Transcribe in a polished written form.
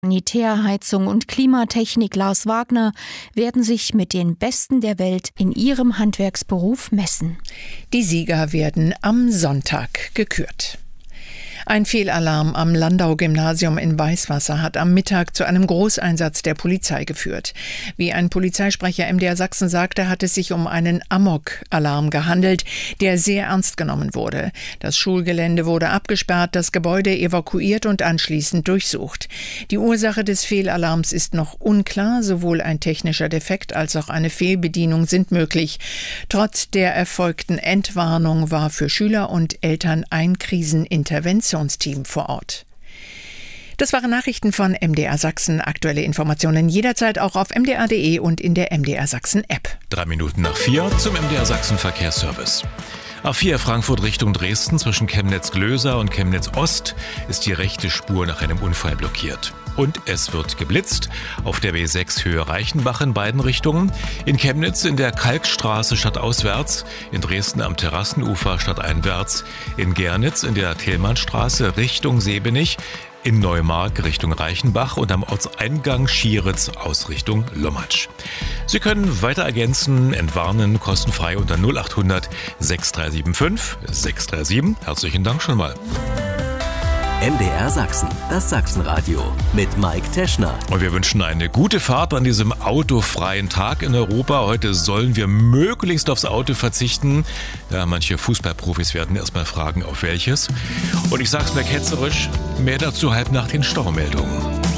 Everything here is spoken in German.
Sanitärheizung und Klimatechnik Lars Wagner werden sich mit den Besten der Welt in ihrem Handwerksberuf messen. Die Sieger werden am Sonntag gekürt. Ein Fehlalarm am Landau-Gymnasium in Weißwasser hat am Mittag zu einem Großeinsatz der Polizei geführt. Wie ein Polizeisprecher MDR Sachsen sagte, hat es sich um einen Amok-Alarm gehandelt, der sehr ernst genommen wurde. Das Schulgelände wurde abgesperrt, das Gebäude evakuiert und anschließend durchsucht. Die Ursache des Fehlalarms ist noch unklar. Sowohl ein technischer Defekt als auch eine Fehlbedienung sind möglich. Trotz der erfolgten Entwarnung war für Schüler und Eltern ein Kriseninterventionsteam vor Ort. Das waren Nachrichten von MDR Sachsen. Aktuelle Informationen jederzeit auch auf mdr.de und in der MDR Sachsen App. 3:03 zum MDR Sachsen Verkehrsservice. A4 Frankfurt Richtung Dresden zwischen Chemnitz-Glöser und Chemnitz-Ost ist die rechte Spur nach einem Unfall blockiert. Und es wird geblitzt auf der B6 Höhe Reichenbach in beiden Richtungen. In Chemnitz in der Kalkstraße stadtauswärts, in Dresden am Terrassenufer stadteinwärts, in Gernitz in der Thälmannstraße Richtung Sebenich, in Neumark Richtung Reichenbach und am Ortseingang Schieritz aus Richtung Lommatsch. Sie können weiter ergänzen, entwarnen, kostenfrei unter 0800 6375 637. Herzlichen Dank schon mal. MDR Sachsen, das Sachsenradio mit Mike Teschner. Und wir wünschen eine gute Fahrt an diesem autofreien Tag in Europa. Heute sollen wir möglichst aufs Auto verzichten. Ja, manche Fußballprofis werden erstmal fragen, auf welches. Und ich sag's mir ketzerisch, mehr dazu halb nach den Staumeldungen.